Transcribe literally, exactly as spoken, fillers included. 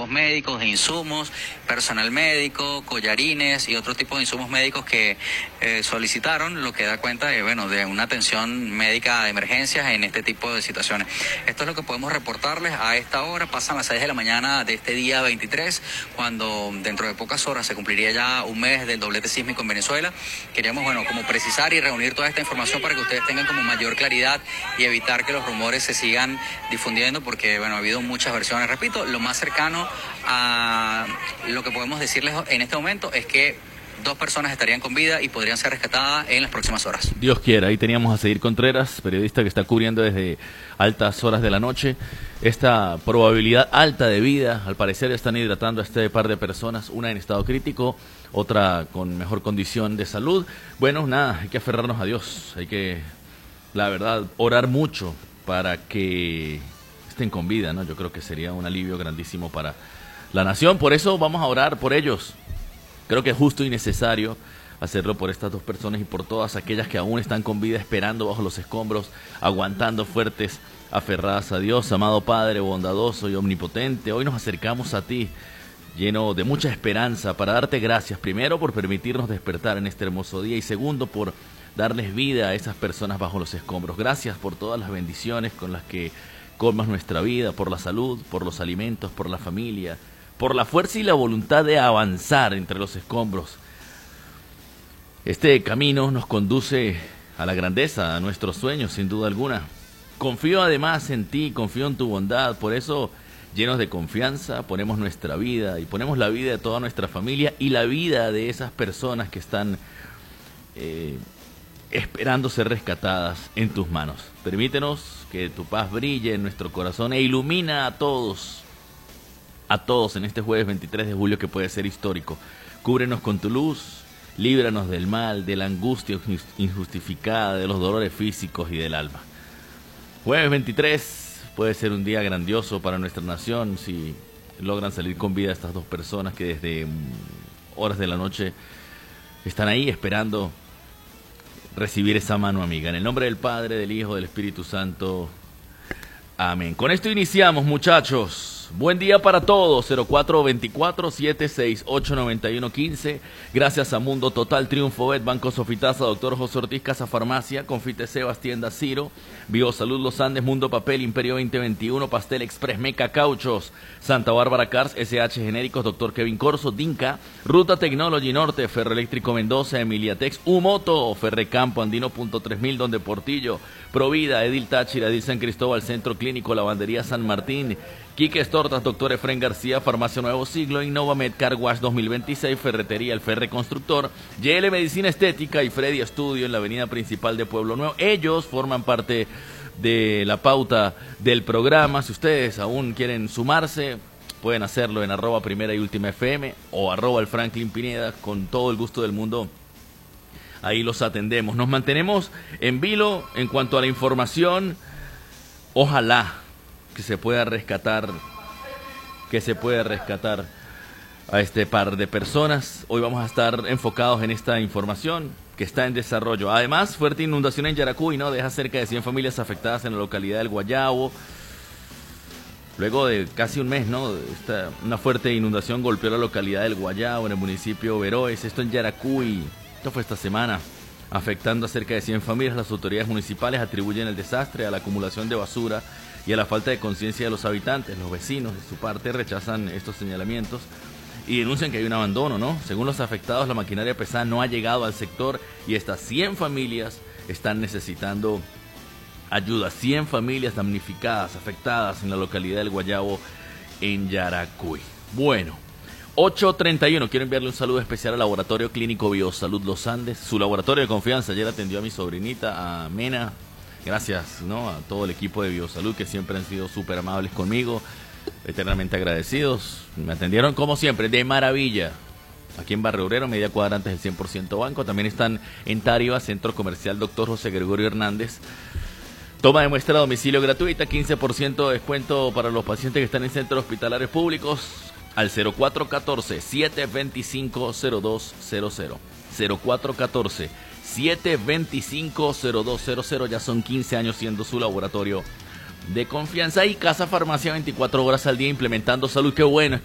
equipos médicos, de insumos, personal médico, collarines y otro tipo de insumos médicos que eh, solicitaron, lo que da cuenta de, bueno, de una atención médica de emergencias en este tipo de situaciones. Esto es lo que podemos reportarles a esta hora. Pasan las seis de la mañana de este día veintitrés, cuando dentro de pocas horas se cumpliría ya un mes del doblete sísmico en Venezuela. Queríamos, bueno, como precisar y reunir toda esta información para que ustedes tengan como mayor claridad y evitar que los rumores se sigan difundiendo, porque, bueno, ha habido muchas versiones. Repito, lo más cercano a lo que podemos decirles en este momento es que dos personas estarían con vida y podrían ser rescatadas en las próximas horas. Dios quiera. Ahí teníamos a Seir Contreras, periodista que está cubriendo desde altas horas de la noche esta probabilidad alta de vida. Al parecer están hidratando a este par de personas, una en estado crítico, otra con mejor condición de salud. Bueno, nada, hay que aferrarnos a Dios, hay que, la verdad, orar mucho para que estén con vida, ¿no? Yo creo que sería un alivio grandísimo para la nación. Por eso vamos a orar por ellos. Creo que es justo y necesario hacerlo por estas dos personas y por todas aquellas que aún están con vida, esperando bajo los escombros, aguantando fuertes, aferradas a Dios. Amado Padre bondadoso y omnipotente, hoy nos acercamos a ti lleno de mucha esperanza para darte gracias, primero por permitirnos despertar en este hermoso día y segundo por darles vida a esas personas bajo los escombros. Gracias por todas las bendiciones con las que colmas nuestra vida, por la salud, por los alimentos, por la familia, por la fuerza y la voluntad de avanzar entre los escombros. Este camino nos conduce a la grandeza, a nuestros sueños, sin duda alguna. Confío además en ti, confío en tu bondad, por eso, llenos de confianza, ponemos nuestra vida y ponemos la vida de toda nuestra familia y la vida de esas personas que están eh, esperando ser rescatadas en tus manos. Permítenos que tu paz brille en nuestro corazón e ilumina a todos, a todos en este jueves veintitrés de julio que puede ser histórico. Cúbrenos con tu luz, líbranos del mal, de la angustia injustificada, de los dolores físicos y del alma. Jueves veintitrés puede ser un día grandioso para nuestra nación si logran salir con vida estas dos personas que desde horas de la noche están ahí esperando recibir esa mano amiga. En el nombre del Padre, del Hijo, del Espíritu Santo. Amén. Con esto iniciamos, muchachos. Buen día para todos. Cero cuatro veinticuatro, setenta y seis, ochenta y uno, quince. Gracias a Mundo Total, Triunfo Bet, Banco Sofitasa, Doctor José Ortiz, Casa Farmacia, Confite Sebas, Tienda Ciro, Biosalud Los Andes, Mundo Papel, Imperio veinte veintiuno, Pastel Express, Meca Cauchos, Santa Bárbara Cars, S H Genéricos, Doctor Kevin Corso, Dinka, Ruta Technology Norte, Ferroeléctrico Mendoza, Emiliatex, Umoto, Ferrecampo, Andino punto tres mil, Don de Portillo, Provida, Edil Táchira, Edil San Cristóbal, Centro Clínico, Lavandería San Martín, Quiques Tortas, Doctor Efren García, Farmacia Nuevo Siglo, Innovamed, Car Wash dos mil veintiséis, Ferretería El Ferre Constructor, Y L Medicina Estética y Freddy Estudio en la avenida principal de Pueblo Nuevo. Ellos forman parte de la pauta del programa. Si ustedes aún quieren sumarse, pueden hacerlo en arroba primera y última F M o arroba el Franklin Pineda, con todo el gusto del mundo. Ahí los atendemos. Nos mantenemos en vilo en cuanto a la información. Ojalá que se pueda rescatar, que se pueda rescatar a este par de personas. Hoy vamos a estar enfocados en esta información que está en desarrollo. Además, fuerte inundación en Yaracuy, ¿no? Deja cerca de cien familias afectadas en la localidad del Guayabo. Luego de casi un mes, ¿no? Esta, una fuerte inundación golpeó la localidad del Guayabo, en el municipio de Veroes. Esto en Yaracuy. Esto fue esta semana, afectando a cerca de cien familias. Las autoridades municipales atribuyen el desastre a la acumulación de basura y a la falta de conciencia de los habitantes. Los vecinos, de su parte, rechazan estos señalamientos y denuncian que hay un abandono, ¿no? Según los afectados, la maquinaria pesada no ha llegado al sector y estas cien familias están necesitando ayuda. cien familias damnificadas, afectadas en la localidad del Guayabo, en Yaracuy. Bueno, ocho treinta y uno. Quiero enviarle un saludo especial al Laboratorio Clínico Biosalud Los Andes, su laboratorio de confianza. Ayer atendió a mi sobrinita, a Mena. Gracias, ¿no?, a todo el equipo de Biosalud, que siempre han sido súper amables conmigo, eternamente agradecidos. Me atendieron como siempre, de maravilla. Aquí en Barrio Obrero, media cuadra antes del cien por ciento Banco. También están en Tariva, Centro Comercial Doctor José Gregorio Hernández. Toma de muestra a domicilio gratuita, quince por ciento de descuento para los pacientes que están en centros hospitalarios públicos. Al cero cuatro uno cuatro, siete dos cinco, cero dos cero cero. cero cuatro uno cuatro, siete dos cinco, cero dos cero cero. Ya son quince años siendo su laboratorio de confianza. Y Casa Farmacia, veinticuatro horas al día implementando salud. Qué bueno